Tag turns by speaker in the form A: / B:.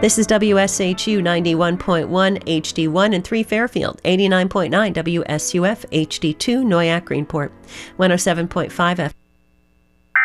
A: This is WSHU 91.1 HD1 in 3 Fairfield, 89.9 WSUF HD2 Noyak Greenport, 107.5 F.